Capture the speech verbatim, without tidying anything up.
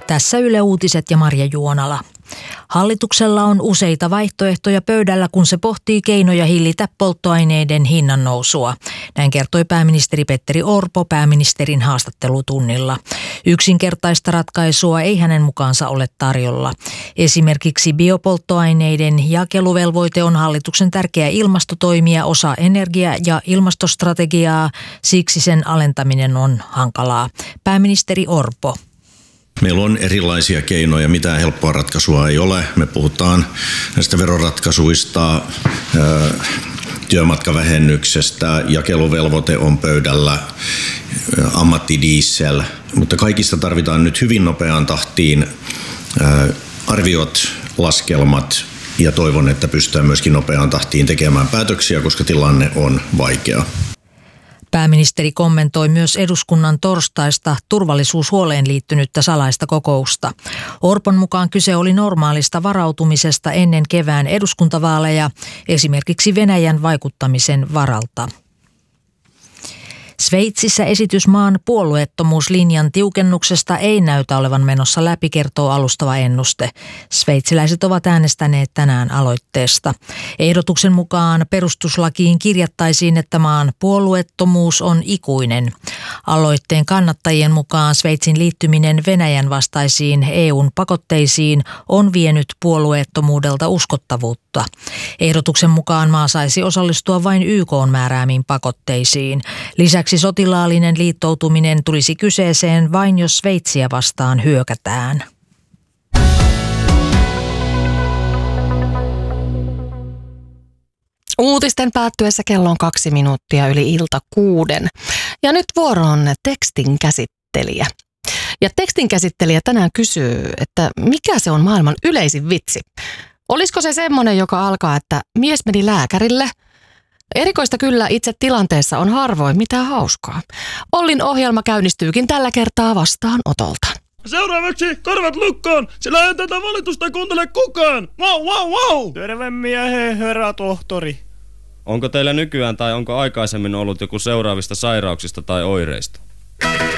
Tässä Yle Uutiset ja Marja Juonala. Hallituksella on useita vaihtoehtoja pöydällä, kun se pohtii keinoja hillitä polttoaineiden hinnan nousua. Näin kertoi pääministeri Petteri Orpo pääministerin haastattelutunnilla. Yksinkertaista ratkaisua ei hänen mukaansa ole tarjolla. Esimerkiksi biopolttoaineiden jakeluvelvoite on hallituksen tärkeä ilmastotoimia, osa energia- ja ilmastostrategiaa, siksi sen alentaminen on hankalaa. Pääministeri Orpo. Meillä on erilaisia keinoja, mitään helppoa ratkaisua ei ole. Me puhutaan näistä veroratkaisuista, työmatkavähennyksestä, jakeluvelvoite on pöydällä, ammattidiesel, mutta kaikista tarvitaan nyt hyvin nopeaan tahtiin arviot, laskelmat ja toivon, että pystytään myöskin nopeaan tahtiin tekemään päätöksiä, koska tilanne on vaikea. Pääministeri kommentoi myös eduskunnan torstaista turvallisuushuoleen liittynyttä salaista kokousta. Orpon mukaan kyse oli normaalista varautumisesta ennen kevään eduskuntavaaleja, esimerkiksi Venäjän vaikuttamisen varalta. Sveitsissä esitys maan puolueettomuuslinjan tiukennuksesta ei näytä olevan menossa läpi, kertoo alustava ennuste. Sveitsiläiset ovat äänestäneet tänään aloitteesta. Ehdotuksen mukaan perustuslakiin kirjattaisiin, että maan puolueettomuus on ikuinen. Aloitteen kannattajien mukaan Sveitsin liittyminen Venäjän vastaisiin E U:n pakotteisiin on vienyt puolueettomuudelta uskottavuutta. Ehdotuksen mukaan maa saisi osallistua vain Y K:n määräämiin pakotteisiin. Lisäksi sotilaallinen liittoutuminen tulisi kyseeseen vain, jos Sveitsiä vastaan hyökätään. Uutisten päättyessä kello on kaksi minuuttia yli ilta kuuden. Ja nyt vuoro on tekstin käsittelijä. Ja tekstin käsittelijä tänään kysyy, että mikä se on maailman yleisin vitsi? Olisiko se semmoinen, joka alkaa, että mies meni lääkärille? Erikoista kyllä itse tilanteessa on harvoin mitään hauskaa. Ollin ohjelma käynnistyykin tällä kertaa vastaanotolta. Seuraavaksi korvat lukkoon, sillä ei tätä valitusta kuuntele kukaan. Wow, wow, wow! Terve miehe, herra tohtori. Onko teillä nykyään tai onko aikaisemmin ollut joku seuraavista sairauksista tai oireista?